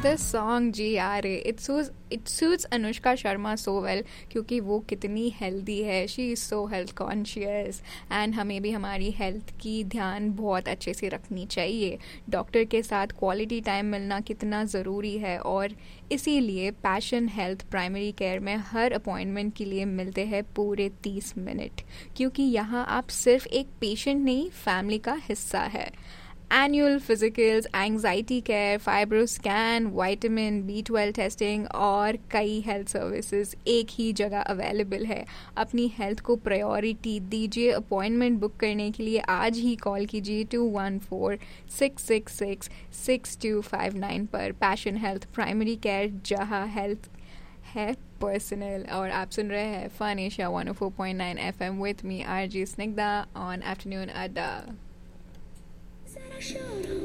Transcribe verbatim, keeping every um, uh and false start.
This song जी यार it suits it suits Anushka Sharma so well क्योंकि वो कितनी हेल्दी है. She is so health conscious and हमें भी हमारी हेल्थ की ध्यान बहुत अच्छे से रखनी चाहिए. डॉक्टर के साथ क्वालिटी टाइम मिलना कितना ज़रूरी है और इसीलिए पैशन हेल्थ प्राइमरी केयर में हर अपॉइंटमेंट के लिए मिलते हैं पूरे तीस मिनट, क्योंकि यहाँ आप सिर्फ एक पेशेंट नहीं फैमिली का हिस्सा है. Annual physicals, anxiety care, fibro scan, vitamin B twelve testing और कई हेल्थ सर्विसेज एक ही जगह अवेलेबल है. अपनी हेल्थ को प्रायोरिटी दीजिए. अपॉइंटमेंट बुक करने के लिए आज ही कॉल कीजिए to one four six six six six to five nine पर. पैशन हेल्थ प्राइमरी केयर, जहाँ हेल्थ है पर्सनल. और आप सुन रहे हैं fun Asia one O four point nine F am with me R G Snigdha on afternoon अड्डा.